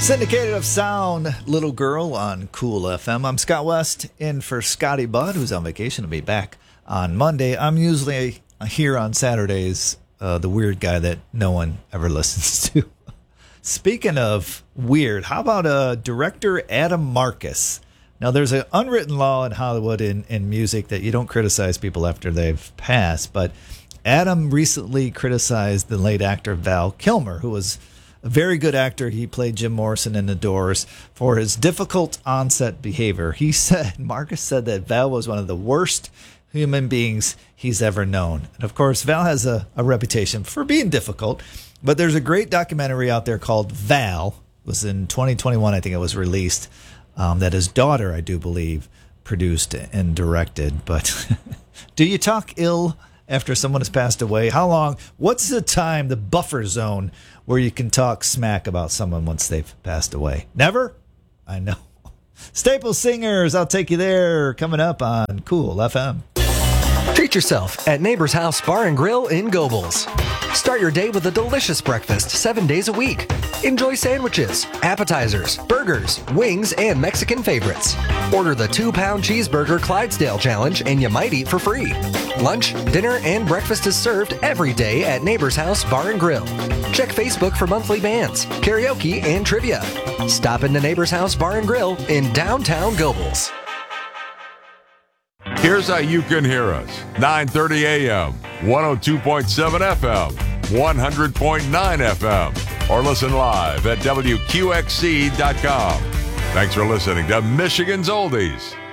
Syndicated of Sound, Little Girl on Cool FM. I'm Scott West, in for Scotty Budd, who's on vacation. He'll be back on Monday. I'm usually here on Saturdays, the weird guy that no one ever listens to. Speaking of weird, how about director Adam Marcus? Now, there's an unwritten law in Hollywood in music that you don't criticize people after they've passed, but Adam recently criticized the late actor Val Kilmer, who was a very good actor. He played Jim Morrison in The Doors, for his difficult onset behavior. Marcus said that Val was one of the worst human beings he's ever known. And of course, Val has a reputation for being difficult, but there's a great documentary out there called Val. It was in 2021, I think it was released, that his daughter, I do believe, produced and directed. But do you talk ill after someone has passed away? How long? What's the time, the buffer zone, where you can talk smack about someone once they've passed away? Never? I know. Staple Singers, I'll take you there, coming up on Cool FM. Treat yourself at Neighbor's House Bar and Grill in Gobles. Start your day with a delicious breakfast 7 days a week. Enjoy sandwiches, appetizers, burgers, wings, and Mexican favorites. Order the 2-pound cheeseburger Clydesdale Challenge and you might eat for free. Lunch, dinner, and breakfast is served every day at Neighbor's House Bar and Grill. Check Facebook for monthly bands, karaoke, and trivia. Stop into Neighbor's House Bar and Grill in downtown Gobles. Here's how you can hear us. 9:30 a.m., 102.7 FM, 100.9 FM, or listen live at WQXC.com. Thanks for listening to Michigan's Oldies.